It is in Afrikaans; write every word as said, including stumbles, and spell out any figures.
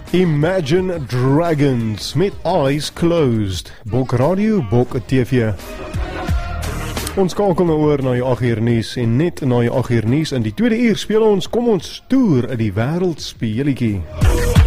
Imagine Dragons met Eyes Closed. Bok Radio, Bok T V. Ons skakel nou oor na die agt uur nuus en net na die agt uur nuus in die tweede uur speel ons Kom ons toer in die wêreldspeletjie.